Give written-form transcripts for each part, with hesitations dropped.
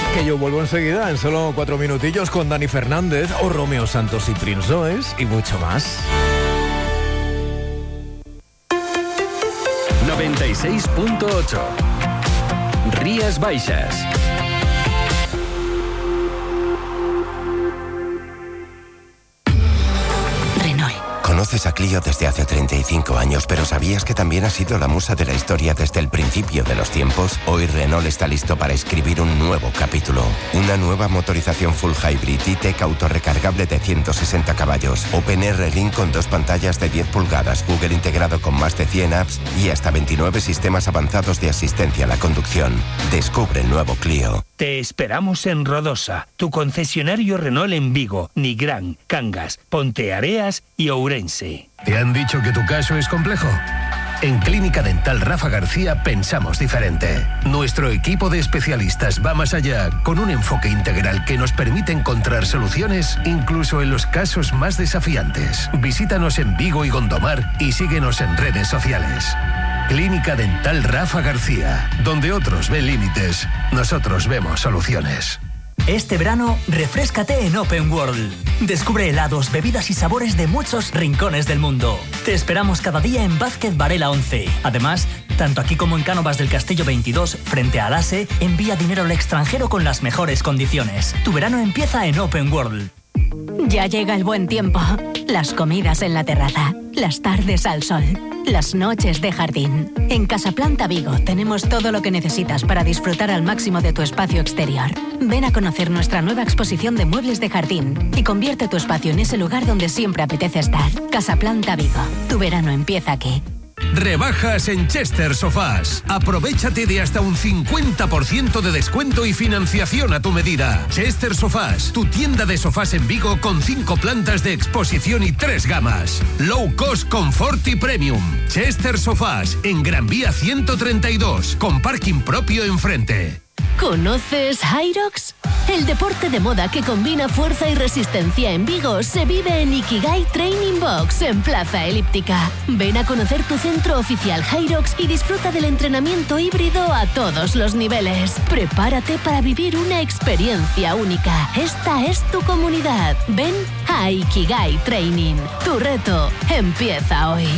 Que yo vuelvo enseguida, en solo 4 minutillos, con Dani Fernández o Romeo Santos y Prince Royce y mucho más. 96.8 Rías Baixas. Conoces a Clio desde hace 35 años, pero ¿sabías que también ha sido la musa de la historia desde el principio de los tiempos? Hoy Renault está listo para escribir un nuevo capítulo. Una nueva motorización full hybrid E-Tech autorrecargable de 160 caballos, OpenR Link con 2 pantallas de 10 pulgadas, Google integrado con más de 100 apps y hasta 29 sistemas avanzados de asistencia a la conducción. Descubre el nuevo Clio. Te esperamos en Rodosa, tu concesionario Renault en Vigo, Nigrán, Cangas, Ponteareas y Ourense. ¿Te han dicho que tu caso es complejo? En Clínica Dental Rafa García pensamos diferente. Nuestro equipo de especialistas va más allá, con un enfoque integral que nos permite encontrar soluciones incluso en los casos más desafiantes. Visítanos en Vigo y Gondomar y síguenos en redes sociales. Clínica Dental Rafa García, donde otros ven límites, nosotros vemos soluciones. Este verano, refréscate en Open World. Descubre helados, bebidas y sabores de muchos rincones del mundo. Te esperamos cada día en Vázquez Varela 11. Además, tanto aquí como en Cánovas del Castillo 22, frente al ASE, envía dinero al extranjero con las mejores condiciones. Tu verano empieza en Open World. Ya llega el buen tiempo. Las comidas en la terraza, las tardes al sol, las noches de jardín. En Casaplanta Vigo tenemos todo lo que necesitas para disfrutar al máximo de tu espacio exterior. Ven a conocer nuestra nueva exposición de muebles de jardín y convierte tu espacio en ese lugar donde siempre apetece estar. Casaplanta Vigo. Tu verano empieza aquí. Rebajas en Chester Sofás. Aprovechate de hasta un 50% de descuento y financiación a tu medida. Chester Sofás, tu tienda de sofás en Vigo con 5 plantas de exposición y 3 gamas. Low cost, confort y premium. Chester Sofás, en Gran Vía 132, con parking propio enfrente. ¿Conoces Hyrox? El deporte de moda que combina fuerza y resistencia en Vigo se vive en Ikigai Training Box en Plaza Elíptica. Ven a conocer tu centro oficial Hyrox y disfruta del entrenamiento híbrido a todos los niveles. Prepárate para vivir una experiencia única. Esta es tu comunidad. Ven a Ikigai Training. Tu reto empieza hoy.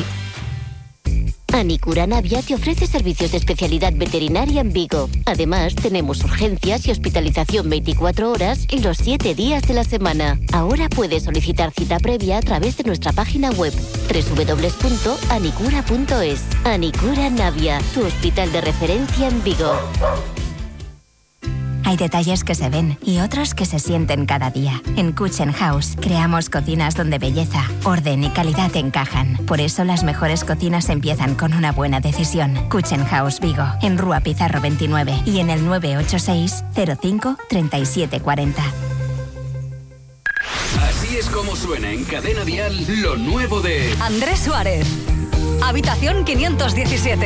Anicura Navia te ofrece servicios de especialidad veterinaria en Vigo. Además, tenemos urgencias y hospitalización 24 horas los 7 días de la semana. Ahora puedes solicitar cita previa a través de nuestra página web www.anicura.es. Anicura Navia, tu hospital de referencia en Vigo. Hay detalles que se ven y otros que se sienten cada día. En Kitchen House creamos cocinas donde belleza, orden y calidad encajan. Por eso las mejores cocinas empiezan con una buena decisión. Kitchen House Vigo, en Rúa Pizarro 29 y en el 986 05 37 40. Así es como suena en Cadena Dial lo nuevo de Andrés Suárez. Habitación 517.